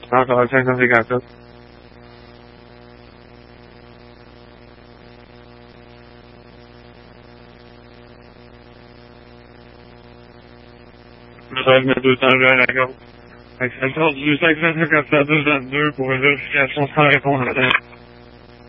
554. Le 200 à la gare. Accepteur du 554 222 pour une vérification sans répondre à